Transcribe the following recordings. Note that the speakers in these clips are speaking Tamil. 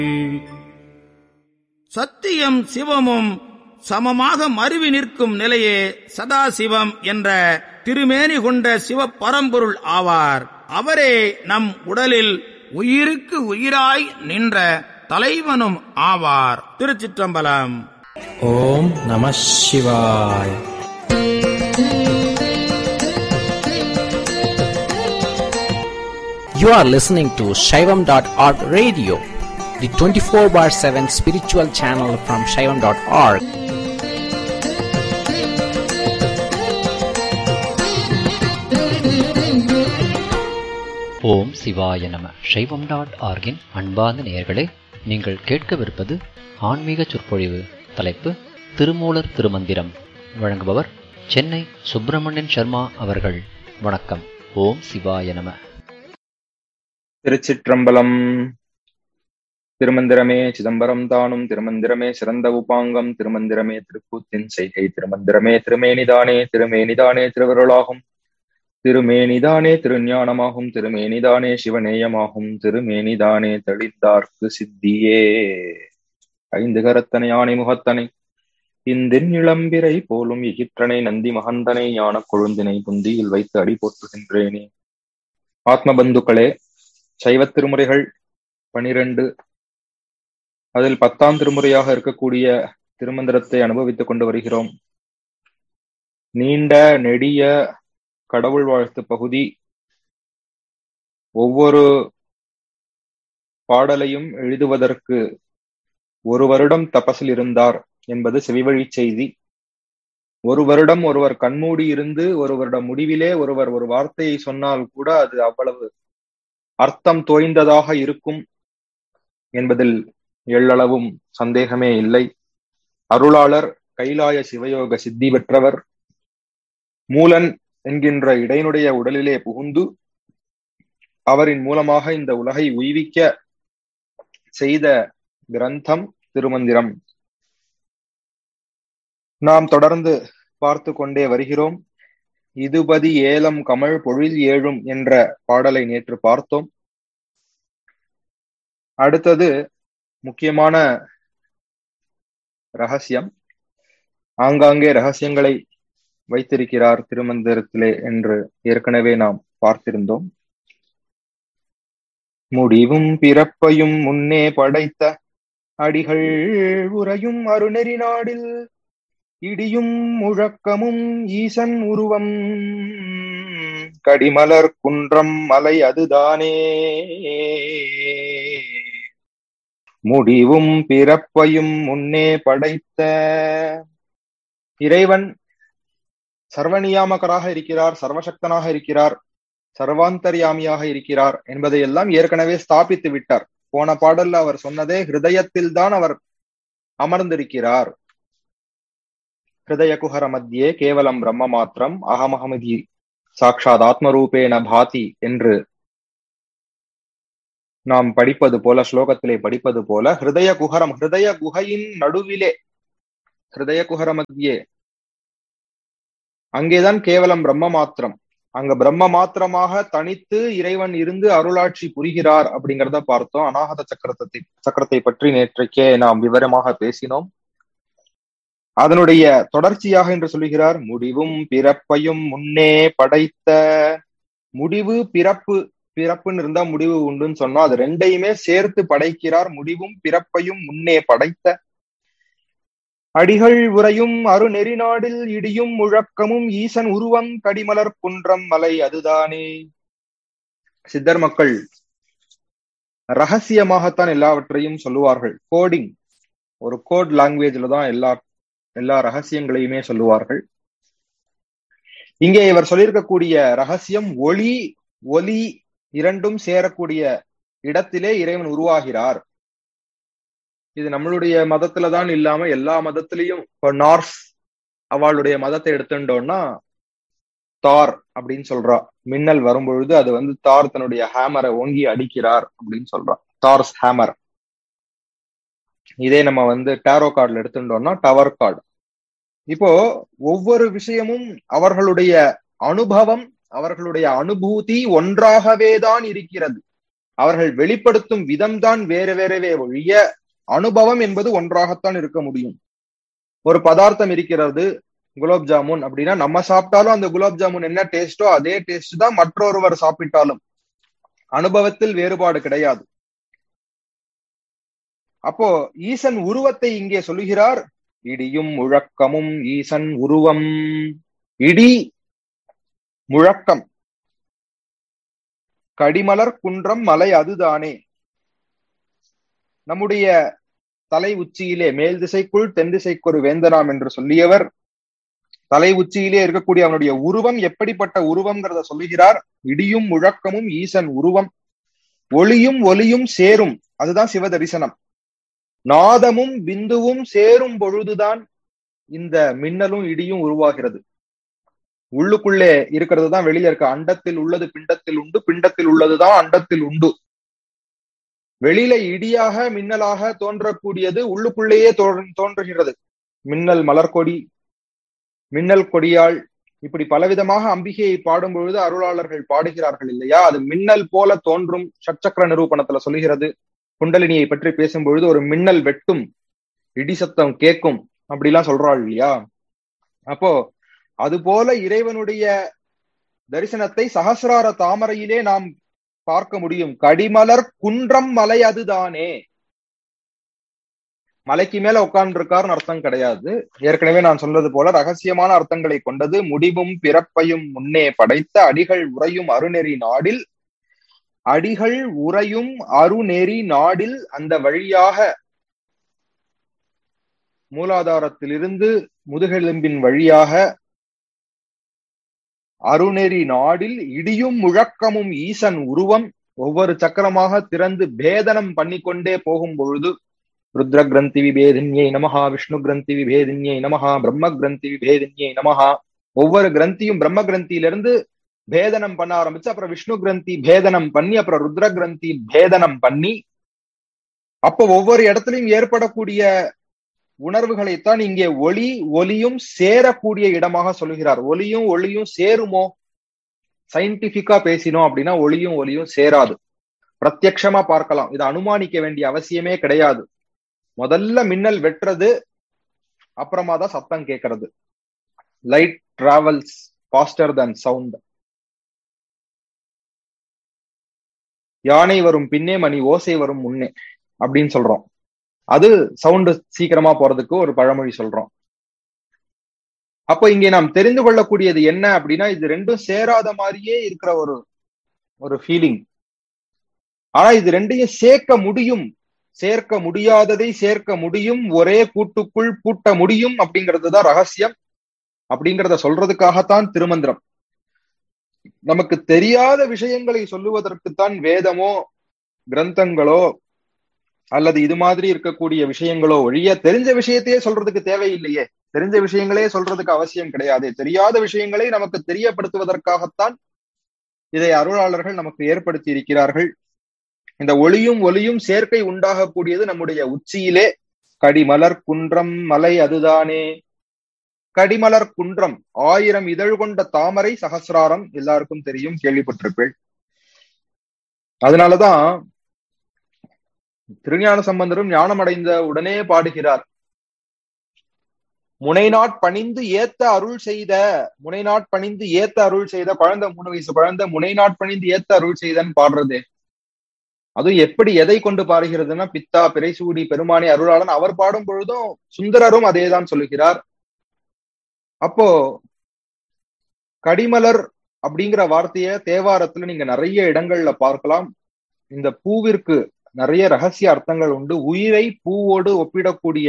சத்தியம் சிவமும் சமமாக மருவி நிற்கும் நிலையே சதாசிவம் என்ற திருமேனி கொண்ட சிவ பரம்பொருள் ஆவார். அவரே நம் உடலில் உயிருக்கு உயிராய் நின்ற தலைவனும் ஆவார். திருச்சிற்றம்பலம். ஓம் நம சிவாய். You are listening to Shaivam.org radio, the 24/7 spiritual channel from Shaivam.org. ஓம் சிவாய நம. Shaivam.org-இன் அன்பார்ந்த நேயர்களே, நீங்கள் கேட்கவிருப்பது ஆன்மீக சொற்பொழிவு. தலைப்பு திருமூலர் திருமந்திரம். வழங்குபவர் சென்னை சுப்பிரமணியன் சர்மா அவர்கள். வணக்கம். ஓம் சிவாய நம. திருச்சிற்றம்பலம். திருமந்திரமே சிதம்பரம் தானும், திருமந்திரமே சிறந்த உபாங்கம், திருமந்திரமே திருக்கூத்தின் செய்கை, திருமந்திரமே திருமேனிதானே, திருமேனிதானே திருவருளாகும், திருமேனிதானே திருஞானமாகும், திருமேனிதானே சிவநேயமாகும், திருமேனிதானே தெளிந்தார்க்கு சித்தியே. ஐந்து கரத்தனை ஆணை முகத்தனை இந்தின் இளம்பிரை போலும் எகிற்றனை நந்தி மகந்தனை ஞான கொழுந்தினை புந்தியில் வைத்து அடி போற்றுகின்றேனே. ஆத்மபந்துக்களே, சைவ திருமுறைகள் 12, அதில் 10ஆம் திருமுறையாக இருக்கக்கூடிய திருமந்திரத்தை அனுபவித்துக் கொண்டு வருகிறோம். நீண்ட நெடிய கடவுள் வாழ்த்து பகுதி. ஒவ்வொரு பாடலையும் எழுதுவதற்கு 1 வருடம் தபசில் இருந்தார் என்பது செவிவழி செய்தி. 1 வருடம் ஒருவர் கண்மூடி இருந்து 1 வருடம் முடிவிலே ஒருவர் ஒரு வார்த்தையை சொன்னால் கூட அது அவ்வளவு அர்த்தம் தோய்ந்ததாக இருக்கும் என்பதில் எள்ளளவும் சந்தேகமே இல்லை. அருளாளர் கைலாய சிவயோக சித்தி பெற்றவர். மூலன் என்கின்ற இடையினுடைய உடலிலே புகுந்து அவரின் மூலமாக இந்த உலகை உய்விக்க செய்த கிரந்தம் திருமந்திரம். நாம் தொடர்ந்து பார்த்து கொண்டே வருகிறோம். இதுபதி ஏலம் கமழ் பொழில் ஏழும் என்ற பாடலை நேற்று பார்த்தோம். அடுத்தது முக்கியமான ரகசியம். ஆங்காங்கே ரகசியங்களை வைத்திருக்கிறார் திருமந்திரத்திலே என்று ஏற்கனவே நாம் பார்த்திருந்தோம். முடிவும் பிறப்பையும் முன்னே படைத்த அடிகள் உறையும் அருணெறி நாடில் இடியும் முழக்கமும் ஈசன் உருவம் கடிமலர் குன்றம் மலை அதுதானே. முடிவும் பிறப்பையும் முன்னே படைத்த இறைவன் சர்வநியாமகராக இருக்கிறார், சர்வசக்தனாக இருக்கிறார், சர்வாந்தர்யாமியாக இருக்கிறார் என்பதையெல்லாம் ஏற்கனவே ஸ்தாபித்து விட்டார். போன பாடல்ல அவர் சொன்னதே ஹிருதயத்தில் தான் அவர் அமர்ந்திருக்கிறார். ஹிருதய குஹர மத்தியே கேவலம் பிரம்ம மாத்திரம் அகமஹமதி சாக்ஷாத் ஆத்மரூபேன பாதி என்று நாம் படிப்பது போல, ஸ்லோகத்திலே படிப்பது போல, ஹிருதய குஹரம், ஹிருதய குகையின் நடுவிலே, ஹிருதய குஹர மத்தியே, அங்கேதான் கேவலம் பிரம்ம மாத்திரம். அங்க பிரம்ம மாத்திரமாக தனித்து இறைவன் இருந்து அருளாட்சி புரிகிறார் அப்படிங்கிறத பார்த்தோம். அநாகத சக்கரத்தை பற்றி நேற்றைக்கே நாம் விவரமாக பேசினோம். அதனுடைய தொடர்ச்சியாக என்று சொல்லுகிறார், முடிவும் பிறப்பையும் முன்னே படைத்த. முடிவு பிறப்பு, பிறப்புன்னு இருந்தா முடிவு உண்டுன்னு சொன்னோம். அது ரெண்டையுமே சேர்த்து படைக்கிறார். முடிவும் பிறப்பையும் முன்னே படைத்த அடிகள் உறையும் அருநெறி நாடில் இடியும் முழக்கமும் ஈசன் உருவம் கடிமலர் குன்றம் மலை அதுதானே. சித்தர் மக்கள் ரகசியமாகத்தான் எல்லாவற்றையும் சொல்லுவார்கள். கோடிங், ஒரு கோட் லாங்குவேஜ்ல தான் எல்லா ரகசியங்களையுமே சொல்லுவார்கள். இங்கே இவர் சொல்லியிருக்கக்கூடிய ரகசியம் ஒலி இரண்டும் சேரக்கூடிய இடத்திலே இறைவன் உருவாகிறார். இது நம்மளுடைய மதத்துலதான் இல்லாம எல்லா மதத்திலையும், இப்போ நார்ஸ் அவளுடைய மதத்தை எடுத்துட்டோம்னா தார் அப்படின்னு சொல்றா. மின்னல் வரும்பொழுது அது தார் தன்னுடைய ஹேமரை ஓங்கி அடிக்கிறார் அப்படின்னு சொல்றான், தார்ஸ் ஹேமர். இதே நம்ம டேரோ கார்டுல எடுத்துட்டோம்னா டவர் கார்டு. இப்போ ஒவ்வொரு விஷயமும் அவர்களுடைய அனுபவம், அவர்களுடைய அனுபூதி ஒன்றாகவே தான் இருக்கிறது. அவர்கள் வெளிப்படுத்தும் விதம்தான் வேற வேறவே ஒழிய அனுபவம் என்பது ஒன்றாகத்தான் இருக்க முடியும். ஒரு பதார்த்தம் இருக்கிறது, குலாப் ஜாமுன் அப்படின்னா, நம்ம சாப்பிட்டாலும் அந்த குலாப் ஜாமுன் என்ன டேஸ்டோ அதே டேஸ்ட் தான் மற்றொருவர் சாப்பிட்டாலும். அனுபவத்தில் வேறுபாடு கிடையாது. அப்போ ஈசன் உருவத்தை இங்கே சொல்லுகிறார். இடியும் முழக்கமும் ஈசன் உருவம். இடி முழக்கம், கடிமலர் குன்றம் மலை அதுதானே. நம்முடைய தலை உச்சியிலே மேல் திசைக்குள் தென் திசைக்கொரு வேந்தனாம் என்று சொல்லியவர் தலை உச்சியிலே இருக்கக்கூடிய அவனுடைய உருவம் எப்படிப்பட்ட உருவம்ங்கிறத சொல்லுகிறார். இடியும் முழக்கமும் ஈசன் உருவம். ஒளியும் ஒலியும் சேரும், அதுதான் சிவ தரிசனம். நாதமும் பிந்துவும் சேரும் பொழுதுதான் இந்த மின்னலும் இடியும் உருவாகிறது. உள்ளுக்குள்ளே இருக்கிறது தான் வெளியே இருக்க. அண்டத்தில் உள்ளது பிண்டத்தில் உண்டு, பிண்டத்தில் உள்ளதுதான் அண்டத்தில் உண்டு. வெளியில இடியாக மின்னலாக தோன்றக்கூடியது உள்ளுக்குள்ளேயே தோன்றுகிறது. மின்னல் மலர்கொடி, மின்னல் கொடியாள், இப்படி பலவிதமாக அம்பிகையை பாடும் பொழுது அருளாளர்கள் பாடுகிறார்கள் இல்லையா? அது மின்னல் போல தோன்றும். ஷட்சக்கர நிரூபணத்துல சொல்லுகிறது. குண்டலினியை பற்றி பேசும்பொழுது ஒரு மின்னல் வெட்டும், இடி சத்தம் கேட்கும், அப்படிலாம் சொல்றாள் இல்லையா? அப்போ அது போல இறைவனுடைய தரிசனத்தை சகசிரார தாமரையிலே நாம் பார்க்க முடியும். கடிமலர் குன்றம் மலை அதுதானே. மலைக்கு மேல உட்கார்ந்து இருக்காருன்னு அர்த்தம் கிடையாது. ஏற்கனவே நான் சொல்றது போல ரகசியமான அர்த்தங்களை கொண்டது. முடிவும் பிறப்பையும் முன்னே படைத்த அடிகள் உறையும் அருநெறி நாடில், அடிகள் உறையும் அருநெறி நாடில், அந்த வழியாக மூலாதாரத்திலிருந்து முதுகெலும்பின் வழியாக அருநெறி நாடில் இடியும் முழக்கமும் ஈசன் உருவம். ஒவ்வொரு சக்கரமாக திறந்து பேதனம் பண்ணிக்கொண்டே போகும் பொழுது ருத்ர கிரந்தி விபேதின்யை நமஹா, விஷ்ணு கிரந்தி விபேதின்யை நமஹா, பிரம்ம கிரந்தி விபேதின்யை நமஹா. ஒவ்வொரு கிரந்தியும் பிரம்ம கிரந்தியிலிருந்து பேதனம் பண்ண ஆரம்பிச்சு, அப்புறம் விஷ்ணு கிரந்தி பேதனம் பண்ணி, அப்புறம் ருத்ர கிரந்தி பேதனம் பண்ணி, அப்போ ஒவ்வொரு இடத்துலையும் ஏற்படக்கூடிய உணர்வுகளைத்தான் இங்கே ஒளி ஒலியும் சேரக்கூடிய இடமாக சொல்லுகிறார். ஒலியும் ஒளியும் சேருமோ? சயின்டிபிக்கா பேசினோம் அப்படின்னா ஒளியும் ஒலியும் சேராது. பிரத்யக்ஷமா பார்க்கலாம். இதை அனுமானிக்க வேண்டிய அவசியமே கிடையாது. முதல்ல மின்னல் வெட்டுறது, அப்புறமா தான் சத்தம் கேட்கறது. Light travels pastor than sound. யானை வரும் பின்னே மணி ஓசை வரும் முன்னே அப்படின்னு சொல்றோம். அது சவுண்டு சீக்கிரமா போறதுக்கு ஒரு பழமொழி சொல்றோம். அப்போ இங்கே நாம் தெரிந்து கொள்ளக்கூடியது என்ன அப்படின்னா, இது ரெண்டும் சேராத மாதிரியே இருக்கிற ஒரு ஃபீலிங். ஆனா இது ரெண்டையும் சேர்க்க முடியும். சேர்க்க முடியாததை சேர்க்க முடியும், ஒரே கூட்டுக்குள் பூட்ட முடியும் அப்படிங்கிறது தான் ரகசியம். அப்படிங்கிறத சொல்றதுக்காகத்தான் திருமந்திரம். நமக்கு தெரியாத விஷயங்களை சொல்லுவதற்குத்தான் வேதமோ கிரந்தங்களோ அல்லது இது மாதிரி இருக்கக்கூடிய விஷயங்களோ ஒழிய தெரிஞ்ச விஷயத்தையே சொல்றதுக்கு தேவையில்லையே. தெரிஞ்ச விஷயங்களே சொல்றதுக்கு அவசியம் கிடையாது. தெரியாத விஷயங்களை நமக்கு தெரியப்படுத்துவதற்காகத்தான் இதை அருளாளர்கள் நமக்கு ஏற்படுத்தி இருக்கிறார்கள். இந்த ஒளியும் ஒலியும் சேர்க்கை உண்டாகக்கூடியது நம்முடைய உச்சியிலே. கடிமலர் குன்றம் மலை அதுதானே. கடிமலர் குன்றம், 1000 இதழ் கொண்ட தாமரை சகசிராரம், எல்லாருக்கும் தெரியும், கேள்விப்பட்டிருப்பேன். அதனாலதான் திருஞான சம்பந்தரும் ஞானம் அடைந்த உடனே பாடுகிறார், முனைநாட் பணிந்து ஏத்த அருள் செய்த. முனைநாட் பணிந்து ஏத்த அருள் செய்த குழந்தை, 3 வயசு குழந்தை முனைநாட் பணிந்து ஏத்த அருள் செய்தன்னு பாடுறது. அதுவும் எப்படி எதை கொண்டு பாடுகிறதுன்னா, பித்தா பிறைசூடி பெருமானி அருளாளன் அவர் பாடும் பொழுதும் சுந்தரரும் அதேதான் சொல்லுகிறார். அப்போ கடிமலர் அப்படிங்கிற வார்த்தைய தேவாரத்துல நீங்க நிறைய இடங்கள்ல பார்க்கலாம். இந்த பூவிற்கு நிறைய ரகசிய அர்த்தங்கள் உண்டு. உயிரை பூவோடு ஒப்பிடக்கூடிய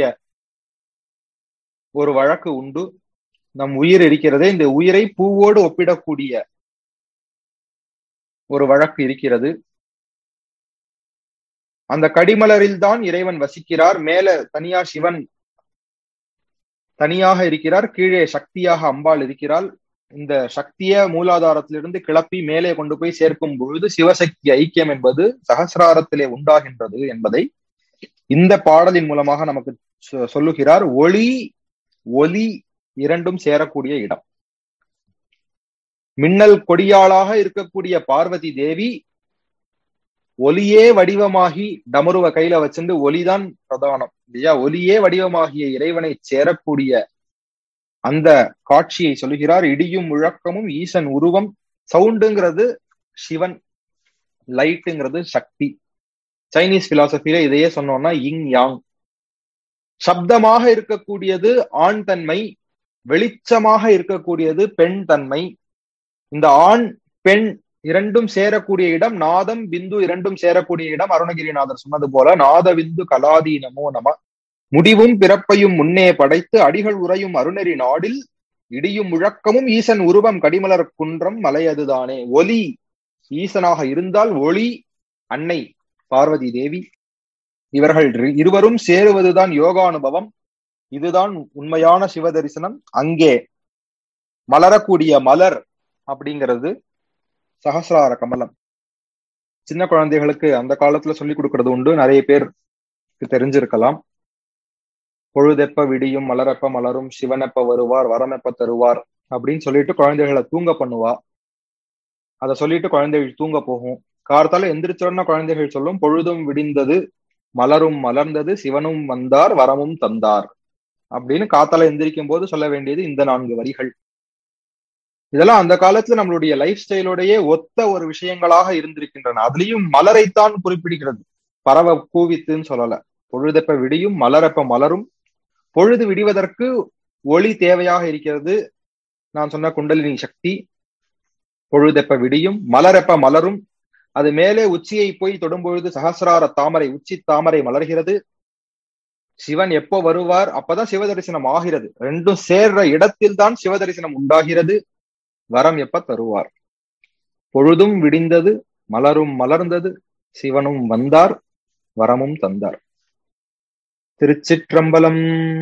ஒரு வழக்கு உண்டு. நம் உயிர் இருக்கிறதே, இந்த உயிரை பூவோடு ஒப்பிடக்கூடிய ஒரு வழக்கு இருக்கிறது. அந்த கடிமலரில் தான் இறைவன் வசிக்கிறார். மேல தனியா சிவன் தனியாக இருக்கிறார், கீழே சக்தியாக அம்பாள் இருக்கிறாள். இந்த சக்திய மூலாதாரத்திலிருந்து கிளப்பி மேலே கொண்டு போய் சேர்க்கும் பொழுது சிவசக்தி ஐக்கியம் என்பது சகசிராரத்திலே உண்டாகின்றது என்பதை இந்த பாடலின் மூலமாக நமக்கு சொல்லுகிறார். ஒளி ஒலி இரண்டும் சேரக்கூடிய இடம். மின்னல் கொடியாளாக இருக்கக்கூடிய பார்வதி தேவி ஒலியே வடிவமாகி டமருவ கையில வச்சுட்டு ஒலிதான் பிரதானம் இல்லையா? ஒலியே வடிவமாகிய இறைவனை சேரக்கூடிய அந்த காட்சியை சொல்லுகிறார். இடியும் முழக்கமும் ஈசன் உருவம். சவுண்டுங்கிறது சிவன், லைட்டுங்கிறது சக்தி. சைனீஸ் பிலாசபில இதையே சொன்னோம்னா இங் யாங். சப்தமாக இருக்கக்கூடியது ஆண் தன்மை, வெளிச்சமாக இருக்கக்கூடியது பெண் தன்மை. இந்த ஆண் பெண் இரண்டும் சேரக்கூடிய இடம் நாதம் பிந்து, இரண்டும் சேரக்கூடிய இடம் அருணகிரிநாதர் சொன்னது போல நாத பிந்து கலாதி நமோ நம. முடிவும் பிறப்பையும் முன்னே படைத்து அடிகள் உறையும் அருணெறி நாடில் இடியும் முழக்கமும் ஈசன் உருவம் கடிமலர் குன்றம் மலையதுதானே. ஒலி ஈசனாக இருந்தால் ஒளி அன்னை பார்வதி தேவி. இவர்கள் இருவரும் சேருவதுதான் யோகானுபவம். இதுதான் உண்மையான சிவ தரிசனம். அங்கே மலரக்கூடிய மலர் அப்படிங்கிறது சகசிரார கமலம். சின்ன குழந்தைகளுக்கு அந்த காலத்துல சொல்லி கொடுக்கறது உண்டு, நிறைய பேருக்கு தெரிஞ்சிருக்கலாம். பொழுதெப்ப விடியும் மலரெப்ப மலரும் சிவனெப்ப வருவார் வரமெப்ப தருவார் அப்படின்னு சொல்லிட்டு குழந்தைகளை தூங்க பண்ணுவா. அதை சொல்லிட்டு குழந்தைகள் தூங்க போகும். கார்த்தால எந்திரிச்சோன்னா குழந்தைகள் சொல்லும், பொழுதும் விடிந்தது மலரும் மலர்ந்தது சிவனும் வந்தார் வரமும் தந்தார் அப்படின்னு காத்தால எந்திரிக்கும் போது சொல்ல வேண்டியது இந்த 4 வரிகள். இதெல்லாம் அந்த காலத்துல நம்மளுடைய லைஃப் ஸ்டைலோடையே ஒத்த ஒரு விஷயங்களாக இருந்திருக்கின்றன. அதுலயும் மலரைத்தான் குறிப்பிடுகிறது, பறவை கூவித்துன்னு சொல்லல. பொழுதெப்ப விடியும் மலரெப்ப மலரும். பொழுது விடிவதற்கு ஒளி தேவையாக இருக்கிறது. நான் சொன்ன குண்டலினி சக்தி. பொழுதெப்ப விடியும் மலரெப்ப மலரும். அது மேலே உச்சியை போய் தொடும்பொழுது சகசிரார தாமரை, உச்சி தாமரை மலர்கிறது. சிவன் எப்போ வருவார் அப்பதான் சிவதரிசனம் ஆகிறது. ரெண்டும் சேர்ற இடத்தில் தான் சிவதரிசனம் உண்டாகிறது. வரம் எப்ப தருவார்? பொழுதும் விடிந்தது மலரும் மலர்ந்தது சிவனும் வந்தார் வரமும் தந்தார். திருச்சிற்றம்பலம்.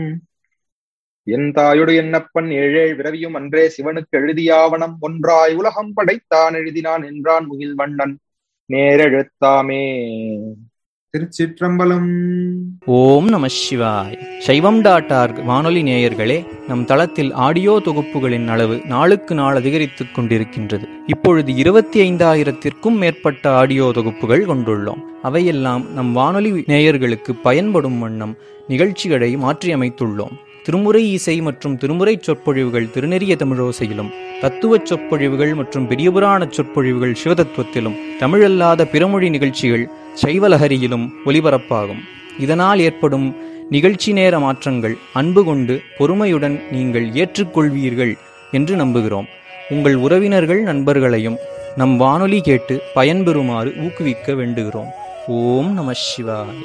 என் தாயுடு என்னப்பன் ஏழேழ் விரவியும் அன்றே சிவனுக்கு எழுதியாவனம் ஒன்றாய் உலகம் படைத்தான் எழுதினான் என்றான் முகில் வண்ணன் நேரெழுத்தாமே. திருச்சிற்றம்பலம். ஓம் நம சிவாய். சைவம்.org வானொலி நேயர்களே, நம் தளத்தில் ஆடியோ தொகுப்புகளின் அளவு நாளுக்கு நாள் அதிகரித்துக் கொண்டிருக்கின்றது. இப்பொழுது 25,000த்திற்கும் மேற்பட்ட ஆடியோ தொகுப்புகள் கொண்டுள்ளோம். அவையெல்லாம் நம் வானொலி நேயர்களுக்கு பயன்படும் வண்ணம் நிகழ்ச்சிகளை மாற்றியமைத்துள்ளோம். திருமுறை இசை மற்றும் திருமுறை சொற்பொழிவுகள் திருநெறிய தமிழோசையிலும், தத்துவச் சொற்பொழிவுகள் மற்றும் பெரியபுராண சொற்பொழிவுகள் சிவதத்துவத்திலும், தமிழல்லாத பிறமொழி நிகழ்ச்சிகள் சைவலஹரியிலும் ஒலிபரப்பாகும். இதனால் ஏற்படும் நிகழ்ச்சி நேர மாற்றங்கள் அன்பு கொண்டு பொறுமையுடன் நீங்கள் ஏற்றுக்கொள்வீர்கள் என்று நம்புகிறோம். உங்கள் உறவினர்கள் நண்பர்களையும் நம் வானொலி கேட்டு பயன்பெறுமாறு ஊக்குவிக்க வேண்டுகிறோம். ஓம் நம சிவாய்.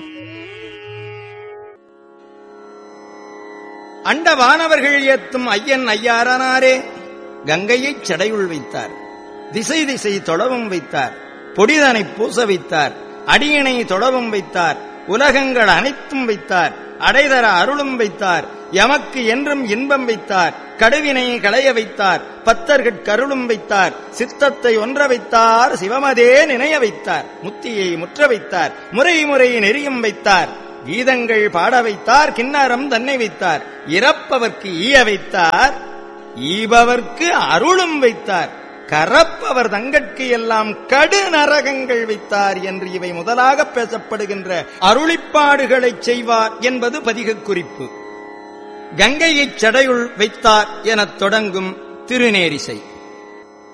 அண்ட வானவர்கள் ஏத்தும் ஐயன் ஐயாரனாரே கங்கையைச் சடையுள் வைத்தார். திசை திசை தொழவும் வைத்தார். பொடிதனை பூச வைத்தார். அடியினை தொழவும் வைத்தார். உலகங்கள் அனைத்தும் வைத்தார். அடைதர அருளும் வைத்தார். எமக்கு என்றும் இன்பம் வைத்தார். கடுவினை களைய வைத்தார். பத்தர்கட் கருளும் வைத்தார். சித்தத்தை ஒன்ற வைத்தார். சிவமதே நினைய வைத்தார். முத்தியை முற்ற வைத்தார். முறை முறை நெறியும் வைத்தார். கீதங்கள் பாட வைத்தார். கிண்ணறம் தன்னை வைத்தார். இறப்பவர்க்கு ஈய வைத்தார். ஈபவர்க்கு அருளும் வைத்தார். கரப்பவர் தங்கட்கு எல்லாம் கடு நரகங்கள் வைத்தார் என்று இவை முதலாக பேசப்படுகின்ற அருளிப்பாடுகளை செய்வார் என்பது பதிக குறிப்பு. கங்கையைச் சடையுள் வைத்தார் எனத் தொடங்கும் திருநேரிசை.